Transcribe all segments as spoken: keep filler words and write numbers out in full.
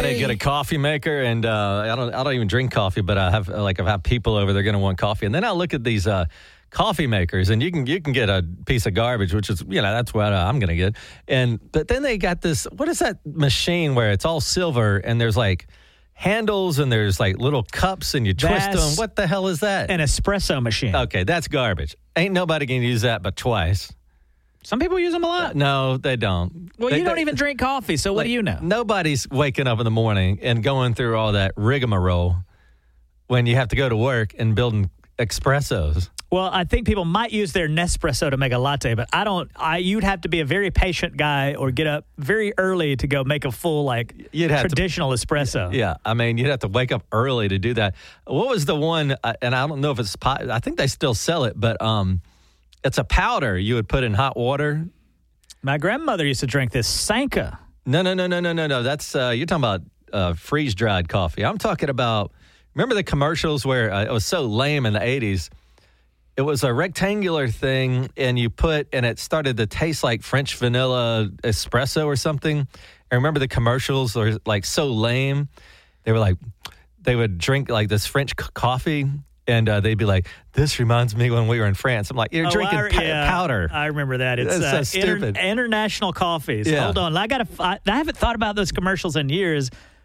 may get a coffee maker, and uh, I don't I don't even drink coffee, but I have like I've had people over, they're going to want coffee, and then I look at these uh, coffee makers, and you can you can get a piece of garbage, which is you know that's what uh, I'm going to get, and but then they got this, what is that machine where it's all silver and there's like handles and there's like little cups and you twist That's them. What the hell is that? An espresso machine. Okay, that's garbage. Ain't nobody going to use that but twice. Some people use them a lot. Uh, no, they don't. Well, they, you don't they, even drink coffee, so what like, do you know? Nobody's waking up in the morning and going through all that rigmarole when you have to go to work and building espressos. Well, I think people might use their Nespresso to make a latte, but I don't. I you'd have to be a very patient guy or get up very early to go make a full like You'd have traditional to, espresso. Yeah, I mean, you'd have to wake up early to do that. What was the one? Uh, and I don't know if it's. I think they still sell it, but um, it's a powder you would put in hot water. My grandmother used to drink this Sanka. No, no, no, no, no, no, no. That's uh, you're talking about uh, freeze dried coffee. I'm talking about. Remember the commercials where uh, it was so lame in the eighties. It was a rectangular thing, and you put, and it started to taste like French vanilla espresso or something. I remember the commercials were like so lame. They were like, they would drink like this French c- coffee, and uh, they'd be like, "This reminds me when we were in France." I'm like, "You're Oh, drinking I, pa- yeah, powder." I remember that. It's That's so uh, inter- stupid. international coffees. Yeah. Hold on, I got to. I haven't thought about those commercials in years.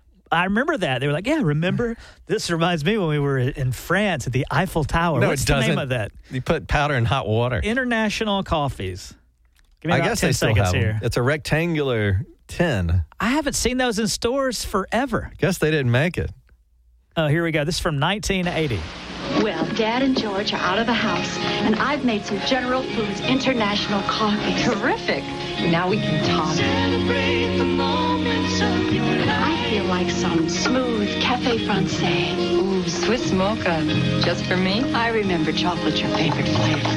I remember that. They were like, yeah, remember? This reminds me when we were in France at the Eiffel Tower. No, What's it the doesn't. name of that? You put powder in hot water. International Coffees. Give me I about guess ten they still seconds have here. them. It's a rectangular tin. I haven't seen those in stores forever. Guess they didn't make it. Oh, here we go. This is from nineteen eighty. Well, Dad and George are out of the house, and I've made some General Foods International coffee. Terrific. Now we can talk. Celebrate the moments of your life. I feel like some smooth cafe francais. Ooh, Swiss mocha. Just for me? I remember chocolate's your favorite flavor.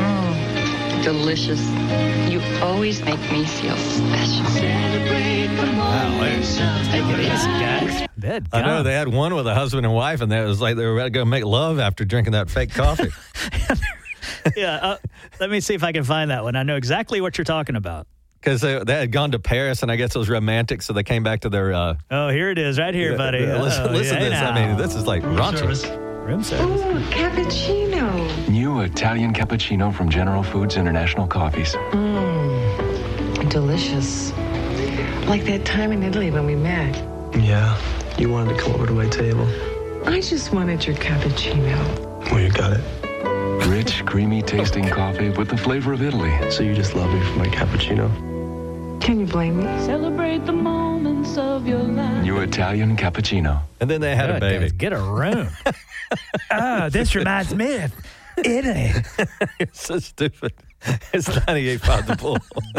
Mm, delicious. You always make me feel special. Celebrate the moments of Take your it easy, life. guys. Dead I know gum. they had one with a husband and wife, and it was like they were about to go make love after drinking that fake coffee. yeah, uh, let me see if I can find that one. I know exactly what you're talking about. Because they, they had gone to Paris, and I guess it was romantic, so they came back to their... Uh, Oh, here it is, right here, buddy. uh, listen Oh, listen yeah, to this. I now. mean, this is like raunchy. Room service. Ooh, cappuccino. New Italian cappuccino from General Foods International Coffees. Mmm, delicious. Like that time in Italy when we met. Yeah, you wanted to come over to my table. I just wanted your cappuccino. Well, you got it. Rich, creamy tasting coffee with the flavor of Italy. So you just love me for my cappuccino? Can you blame me? Celebrate the moments of your life. New Italian cappuccino. And then they had a baby. Goodness, get a room. oh, this reminds me of Italy. It's so stupid. It's ninety-eight point five The Bull.